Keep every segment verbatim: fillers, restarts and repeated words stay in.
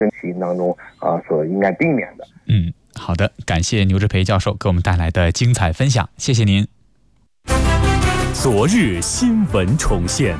体型当中啊、呃、所应该避免的。 嗯，好的，感谢牛志培教授给我们带来的精彩分享，谢谢您。 昨日新闻重现，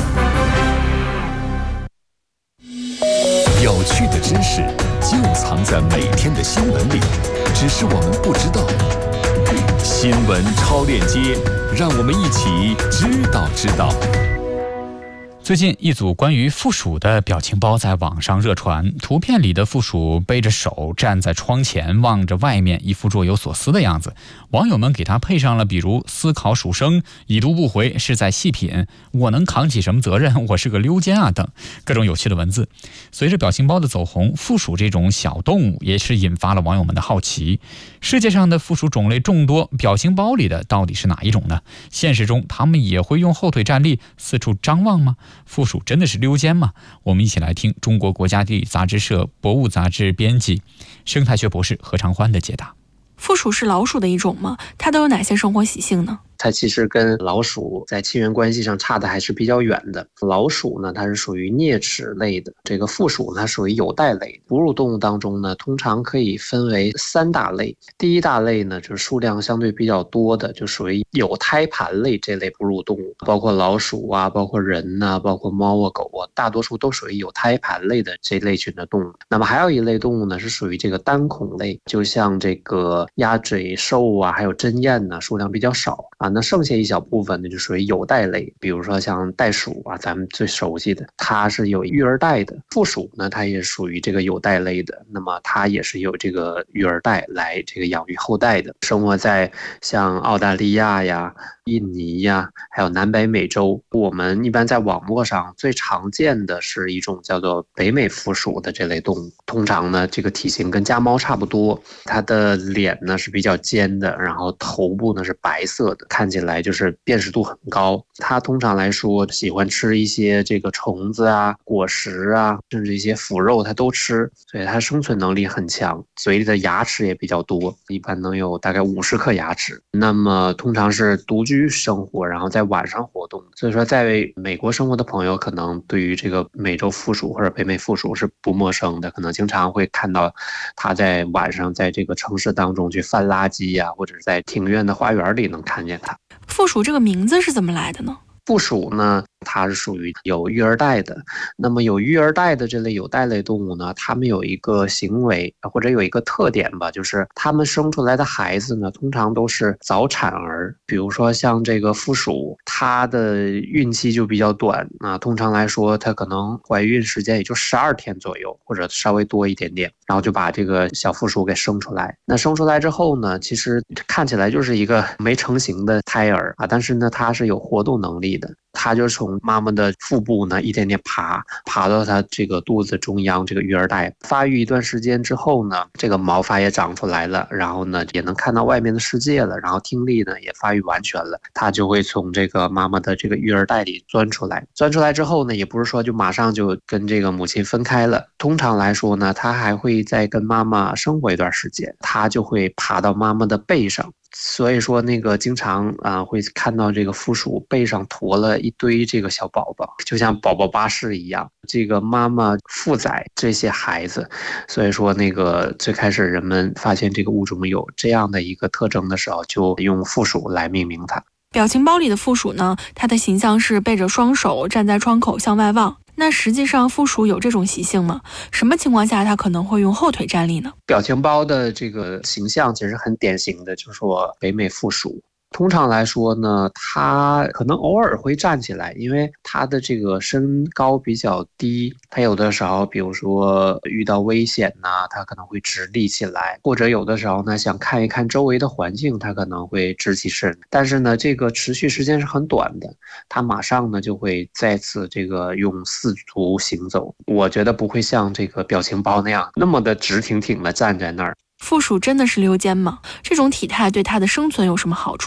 有趣的知识就藏在每天的新闻里，只是我们不知道。新闻超链接，让我们一起知道知道。 最近一组关于负鼠的表情包在网上热传，图片里的负鼠背着手站在窗前，望着外面，一副若有所思的样子。网友们给他配上了比如思考鼠生、已读不回是在细品、我能扛起什么责任，我是个溜肩啊等各种有趣的文字。随着表情包的走红，负鼠这种小动物也是引发了网友们的好奇。世界上的负鼠种类众多，表情包里的到底是哪一种呢？现实中他们也会用后腿站立，四处张望吗？负鼠真的是溜肩吗？我们一起来听中国国家地理杂志社博物杂志编辑、生态学博士何长欢的解答。 负鼠是老鼠的一种吗？它都有哪些生活习性呢？ 它其实跟老鼠在亲缘关系上差的还是比较远的。老鼠呢，它是属于啮齿类的，这个负鼠呢属于有袋类。哺乳动物当中呢，通常可以分为三大类。第一大类呢，就是数量相对比较多的，就属于有胎盘类这类哺乳动物，包括老鼠啊，包括人呐、啊，包括猫啊、狗啊，大多数都属于有胎盘类的这类群的动物。那么还有一类动物呢，是属于这个单孔类，就像这个鸭嘴兽啊，还有针鼹呢，数量比较少啊。那剩下一小部分呢，就属于有袋类，比如说像袋鼠啊，咱们最熟悉的，它是有育儿袋的。负鼠呢，它也属于这个有袋类的，那么它也是有这个育儿袋来这个养育后代的，生活在像澳大利亚呀、印尼呀，还有南北美洲。我们一般在网络上最常见的是一种叫做北美负鼠的这类动物，通常呢，这个体型跟家猫差不多，它的脸呢是比较尖的，然后头部呢是白色的，看起来就是辨识度很高。它通常来说喜欢吃一些这个虫子啊、果实啊，甚至一些腐肉它都吃，所以它生存能力很强，嘴里的牙齿也比较多，一般能有大概五十颗牙齿。那么通常是独居生活，然后在晚上活动，所以说在美国生活的朋友可能对于这个美洲负鼠或者北美负鼠是不陌生的，可能经常会看到它在晚上在这个城市当中去翻垃圾呀、啊，或者是在庭院的花园里能看见它。 负鼠这个名字是怎么来的呢？ 负鼠呢，它是属于有育儿袋的。那么有育儿袋的这类有袋类动物呢，它们有一个行为或者有一个特点吧，就是它们生出来的孩子呢，通常都是早产儿。比如说像这个负鼠，它的孕期就比较短啊，通常来说，它可能怀孕时间也就十二天左右，或者稍微多一点点，然后就把这个小负鼠给生出来。那生出来之后呢，其实看起来就是一个没成型的胎儿啊，但是呢，它是有活动能力的。它就从妈妈的腹部呢一点点爬，爬到它这个肚子中央这个育儿袋。发育一段时间之后呢，这个毛发也长出来了，然后呢也能看到外面的世界了，然后听力呢也发育完全了，它就会从这个妈妈的这个育儿袋里钻出来。钻出来之后呢，也不是说就马上就跟这个母亲分开了，通常来说呢，它还会再跟妈妈生活一段时间，它就会爬到妈妈的背上。所以说那个经常啊、呃、会看到这个负鼠背上驮了一堆这个小宝宝，就像宝宝巴士一样，这个妈妈负载这些孩子。所以说那个最开始人们发现这个物种有这样的一个特征的时候，就用负鼠来命名它。 表情包里的负鼠呢，它的形象是背着双手站在窗口向外望。那实际上负鼠有这种习性吗？什么情况下它可能会用后腿站立呢？ 表情包的这个形象其实很典型的，就是说北美负鼠。通常来说呢，它可能偶尔会站起来，因为它的这个身高比较低，它有的时候比如说遇到危险呢，它可能会直立起来，或者有的时候呢想看一看周围的环境，它可能会直起身。但是呢这个持续时间是很短的，它马上呢就会再次这个用四足行走。我觉得不会像这个表情包那样那么的直挺挺的站在那儿。 负鼠真的是溜肩吗？这种体态对它的生存有什么好处？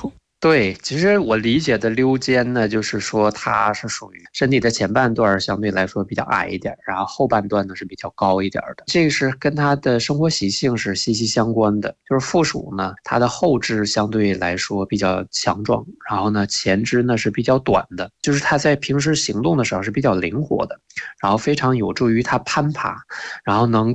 对，其实我理解的溜肩呢，就是说它是属于身体的前半段相对来说比较矮一点，然后后半段呢是比较高一点的。这个是跟它的生活习性是息息相关的。就是负鼠呢，它的后肢相对来说比较强壮，然后呢前肢呢是比较短的，就是它在平时行动的时候是比较灵活的，然后非常有助于它攀爬，然后能